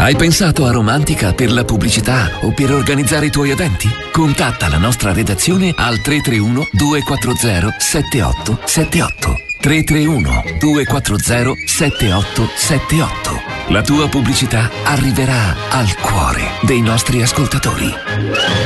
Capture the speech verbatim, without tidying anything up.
Hai pensato a Romantica per la pubblicità o per organizzare i tuoi eventi? Contatta la nostra redazione al tre tre uno due quattro zero sette otto sette otto. tre tre uno due quattro zero sette otto sette otto. La tua pubblicità arriverà al cuore dei nostri ascoltatori.